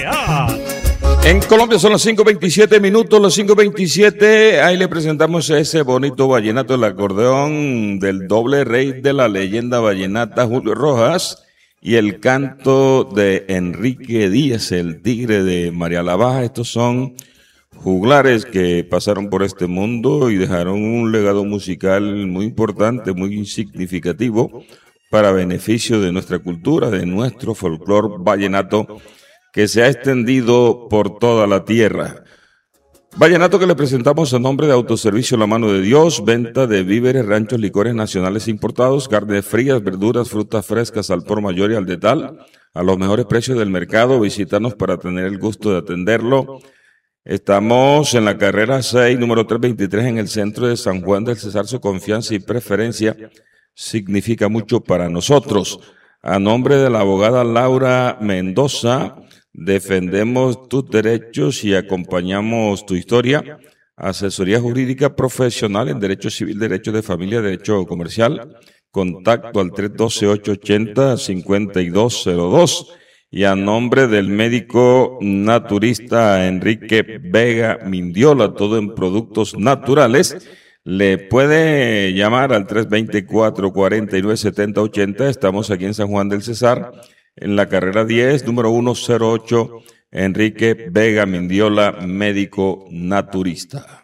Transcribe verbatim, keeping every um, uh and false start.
En Colombia son las cinco veintisiete minutos, los cinco veintisiete, ahí le presentamos ese bonito vallenato, el acordeón del doble rey de la leyenda vallenata, Julio Rojas, y el canto de Enrique Díaz, el tigre de María la Baja. Estos son juglares que pasaron por este mundo y dejaron un legado musical muy importante, muy significativo para beneficio de nuestra cultura, de nuestro folclore vallenato, que se ha extendido por toda la tierra. Vallenato que le presentamos a nombre de Autoservicio La Mano de Dios, venta de víveres, ranchos, licores nacionales importados, carnes frías, verduras, frutas frescas al por mayor y al detal, a los mejores precios del mercado. Visítanos para tener el gusto de atenderlo. Estamos en la carrera seis, número trescientos veintitrés, en el centro de San Juan del Cesar. Su confianza y preferencia significa mucho para nosotros. A nombre de la abogada Laura Mendoza, defendemos tus derechos y acompañamos tu historia. Asesoría jurídica profesional en Derecho Civil, Derecho de Familia, Derecho Comercial. Contacto al tres uno dos, ocho ocho cero, cinco dos cero dos. Y a nombre del médico naturista Enrique Vega Mindiola, todo en productos naturales, le puede llamar al tres dos cuatro, cuatro nueve, siete cero ocho cero. Estamos aquí en San Juan del Cesar, en la carrera diez, número ciento ocho, Enrique Vega Mindiola, médico naturista.